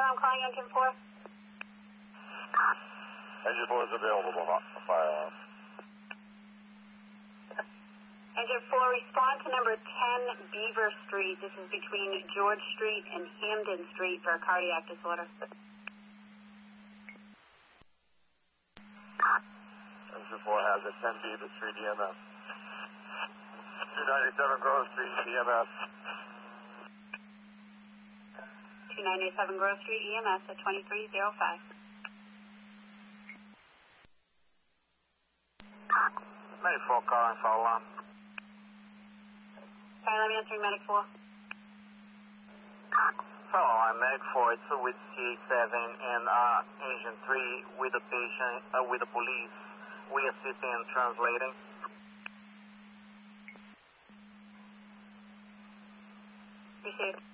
I'm calling engine 4. Engine 4 is available for fire alarm. Engine 4, respond to number 10 Beaver Street. This is between George Street and Hamden Street for a cardiac disorder. Engine 4 has a 10 Beaver Street EMS. 297 Grove Street EMS. 297 Grove Street EMS at 2305. 94 calling for alarm. Sorry, I'm answering Medic 4. Fellow, I'm Medic 4. It's with CA7 and Engine 3 with the patient, with the police. We assist in translating. Received.